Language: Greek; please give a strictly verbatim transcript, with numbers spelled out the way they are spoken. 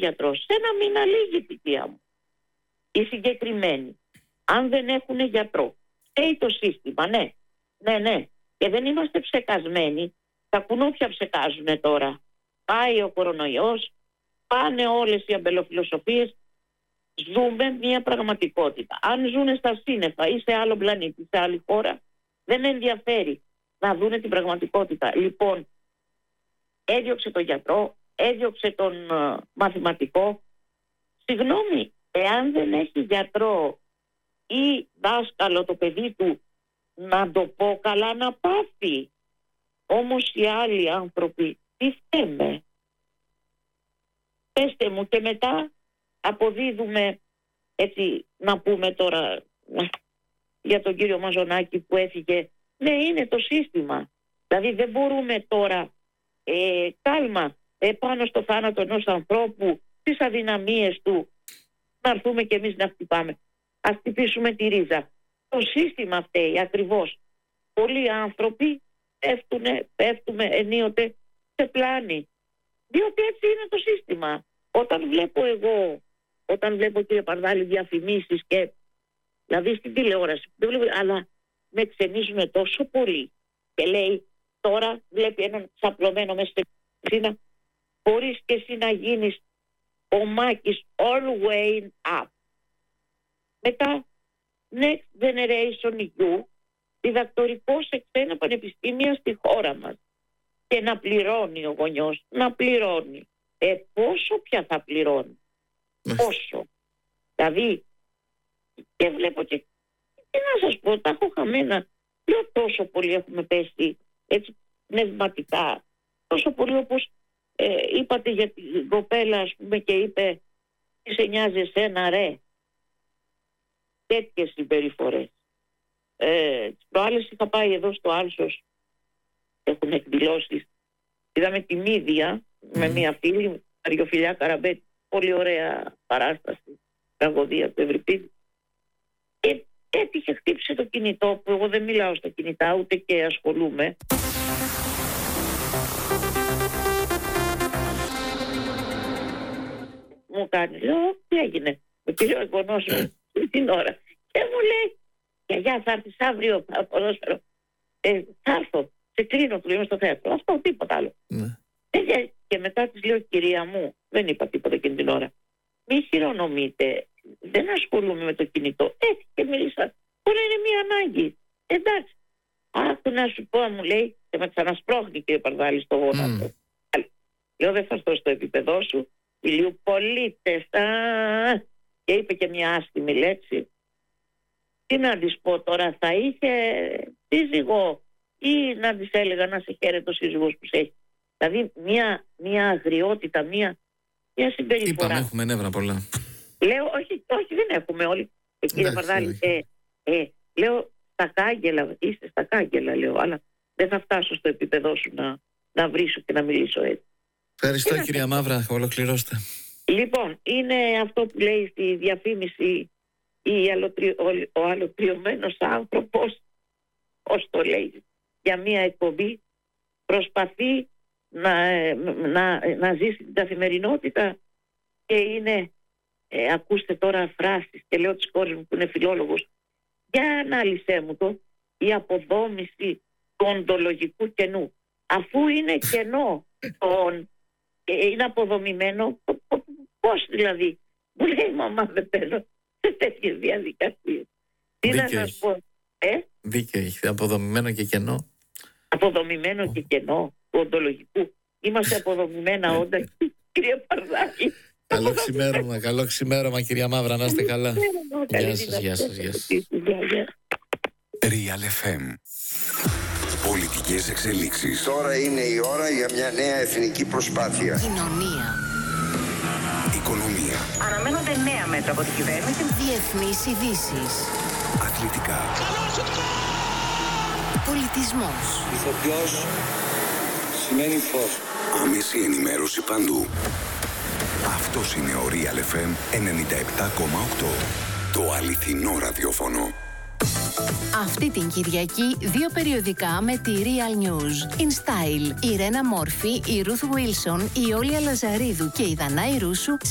γιατρός. Σε ένα μήνα λύγει η θητεία μου. Οι συγκεκριμένοι, αν δεν έχουν γιατρό, φταίει το σύστημα, ναι. Ναι, ναι. Και δεν είμαστε ψεκασμένοι. Τα κουνούπια ψεκάζουν τώρα. Πάει ο κορονοϊός, πάνε όλες οι αμπελοφιλοσοφίες. Ζούμε μια πραγματικότητα. Αν ζουν στα σύννεφα ή σε άλλο πλανήτη, σε άλλη χώρα, δεν ενδιαφέρει να δούνε την πραγματικότητα. Λοιπόν, έδιωξε τον γιατρό, έδιωξε τον uh, μαθηματικό. Συγγνώμη, εάν δεν έχει γιατρό ή δάσκαλο το παιδί του, να το πω καλά, να πάθει. Όμως οι άλλοι άνθρωποι, τι φταίμε? Πέστε μου, και μετά αποδίδουμε, έτσι να πούμε τώρα για τον κύριο Μαζονάκη που έφυγε. Ναι, είναι το σύστημα. Δηλαδή δεν μπορούμε τώρα ε, κάλμα ε, πάνω στο θάνατο ενός ανθρώπου, τις αδυναμίες του, να έρθουμε κι εμείς να χτυπάμε. Ας χτυπήσουμε τη ρίζα. Το σύστημα φταίει ακριβώς. Πολλοί άνθρωποι πέφτουνε, πέφτουμε ενίοτε σε πλάνη. Διότι έτσι είναι το σύστημα. Όταν βλέπω εγώ, όταν βλέπω, κύριε Παρδάλη, διαφημίσεις και δηλαδή στην τηλεόραση, δεν βλέπω, αλλά με ξενίζουν τόσο πολύ. Και λέει, τώρα βλέπει έναν ξαπλωμένο μέσα στην κουζίνα, μπορείς και εσύ να γίνεις ο Μάκης all way up. Μετά, Next Generation You, διδακτορικό σε ξένα πανεπιστήμια στη χώρα μας. Και να πληρώνει ο γονιός, να πληρώνει. Ε, πόσο πια θα πληρώνει? Πόσο? Δηλαδή, και βλέπω και, και να σας πω, τα έχω χαμένα. Λέω, τόσο πολύ έχουμε πέσει έτσι πνευματικά. Τόσο πολύ όπως ε, είπατε για την κοπέλα, ας πούμε, και είπε, τι σε νοιάζει εσένα, ρε? Τέτοιες συμπεριφορές. Ε, τις προάλλες είχα πάει εδώ στο Άλσος, έχουν εκδηλώσεις. Είδαμε τη Μύδια mm. με μια φίλη, Αριοφιλιά Καραμπέτη, πολύ ωραία παράσταση, τραγωδία του Ευρυπίδη. Και έτυχε, χτύπησε το κινητό, που εγώ δεν μιλάω στα κινητά, ούτε και ασχολούμαι. Μου κάνει, λέω, τι έγινε? Με πήρε ο εγγονός μου την ώρα και μου λέει, γιαγιά, θα έρθεις αύριο ποδόσφαιρο? Ε, θα έρθω, σε κλείνω, του λέω στο θέατρο. Αυτό, τίποτα άλλο. Ναι. Ε, και μετά της λέω, κυρία μου, δεν είπα τίποτα εκείνη την ώρα, μη χειρονομείτε, δεν ασχολούμαι με το κινητό. Έτσι και μίλησα, μπορεί να είναι μια ανάγκη. Εντάξει, άκου να σου πω, μου λέει, και με ξανασπρώχνει, κύριε Παρδάλη, στο γόνατο. Mm. Λέω, δεν θα στώ στο επίπεδό σου, ηλιοπολίτες. Α, και είπε και μια άσχημη λέξη. Τι να της πω τώρα, θα είχε σύζυγο ή να της έλεγα να σε χαίρεται ο σύζυγος που σε έχει? Δηλαδή μια, μια αγριότητα, μια, μια συμπεριφορά. Είπαμε, έχουμε νεύρα πολλά. Λέω, όχι, όχι, δεν έχουμε όλοι. Ε, κύριε Παρδάλη, ε, ε, λέω, στα κάγκελα, είστε στα κάγκελα, λέω, αλλά δεν θα φτάσω στο επίπεδό σου να, να βρίσω και να μιλήσω έτσι. Ευχαριστώ, και κυρία να... Μαύρα, ολοκληρώστε. Λοιπόν, είναι αυτό που λέει στη διαφήμιση η αλωτρι... ο, ο αλωτριωμένος άνθρωπος, ως το λέει, για μια εκπομπή, προσπαθεί να, να, να ζήσει την καθημερινότητα και είναι, ε, ακούστε τώρα φράσεις, και λέω της κόρης μου που είναι φιλόλογος, για ανάλυσέ μου το, η αποδόμηση του οντολογικού κενού. Αφού είναι κενό, τον, ε, είναι αποδομημένο, πώς δηλαδή? Μου λέει, μαμά, δεν παίζω σε τέτοιες διαδικασίες. Τι να σας πω, ε? Δίκαιο έχει, αποδομημένο και κενό. Αποδομημένο oh. και κενό του οντολογικού. Είμαστε αποδομημένα όντα, κύριε Παρδάκη. Καλό ξημέρωμα, καλό ξημέρωμα, κυρία Μαύρα, να είστε καλά. Γεια σας, γεια σας, γεια σας. Real εφ εμ. Πολιτικές εξελίξεις. Τώρα είναι η ώρα για μια νέα εθνική προσπάθεια. Κοινωνία. Οικονομία. Αναμένονται νέα μέτρα από την κυβέρνηση. Διεθνείς ειδήσεις. Αθλητικά. Πολιτισμός. Ηθοποιός σημαίνει φως. Άμεση ενημέρωση παντού. Αυτός είναι ο Real εφ εμ ενενήντα επτά κόμμα οκτώ. Το αληθινό ραδιόφωνο. Αυτή την Κυριακή δύο περιοδικά με τη Real News. In Style, η Ρένα Μόρφη, η Ruth Wilson, η Όλια Λαζαρίδου και η Δανάη Ρούσου